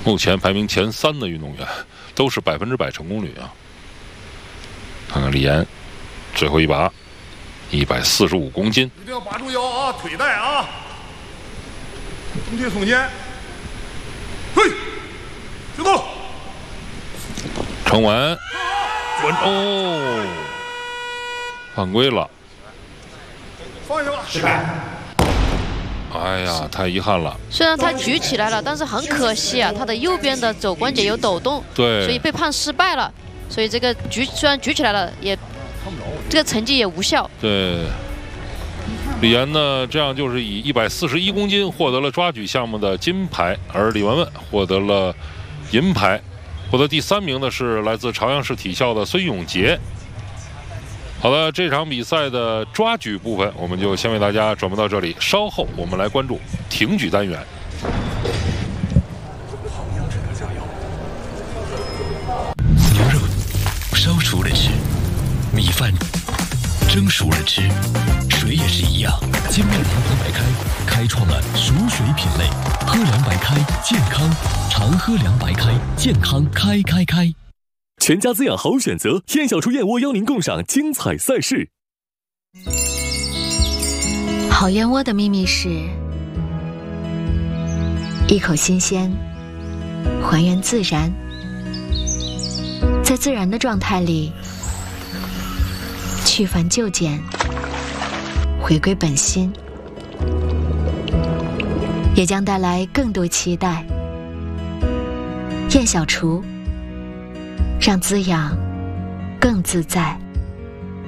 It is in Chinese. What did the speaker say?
目前排名前3的运动员都是100%成功率啊。看看李岩，最后一把，145公斤， 一定要把住腰啊，腿带啊，中腿耸肩，嘿，行动， 撑完，哦，犯规了， 放下吧， 失败。 哎呀，太遗憾了。 虽然他举起来了，但是很可惜啊，他的右边的肘关节有抖动， 对， 所以被判失败了。所以这个虽然举起来了，这个成绩也无效。 对，李岩呢，这样就是以141公斤获得了抓举项目的金牌，而李雯雯获得了银牌。获得第3名的是来自朝阳市体校的孙永杰。好的，这场比赛的抓举部分我们就先为大家转播到这里，稍后我们来关注挺举单元。 牛肉烧熟了吃，米饭蒸熟了吃，水也是一样。精酿阳光白开开创了熟水品类，喝凉白开健康，常喝凉白开健康开。 全家滋养好选择，燕小厨燕窝邀您共赏精彩赛事。 好燕窝的秘密是一口新鲜，还原自然，在自然的状态里去繁就简，回归本心，也将带来更多期待。燕小厨，让滋养更自在。